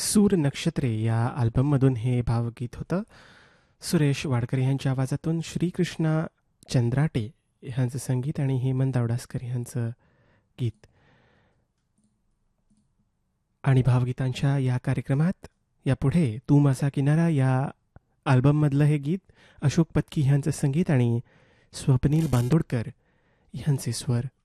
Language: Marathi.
सूर नक्षत्रे या अल्बममधून हे भावगीत होतं. सुरेश वाडकर यांच्या आवाजातून श्रीकृष्णा चंद्राटे ह्यांचं संगीत आणि हेमंत आवडासकर ह्यांचं गीत. आणि भावगीतांच्या या कार्यक्रमात यापुढे तू माझा किनारा या अल्बममधलं हे गीत अशोक पत्की ह्यांचं संगीत आणि स्वप्नील बांदोडकर ह्यांचे स्वर.